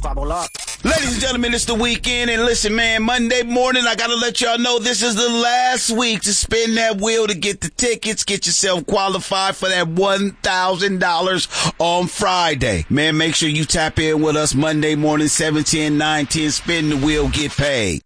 Ladies and gentlemen, it's the weekend, and listen, man, Monday morning, I gotta let y'all know this is the last week to spin that wheel to get the tickets. Get yourself qualified for that $1,000 on Friday. Man, make sure you tap in with us Monday morning, 7:10, 9:10. Spin the wheel, get paid.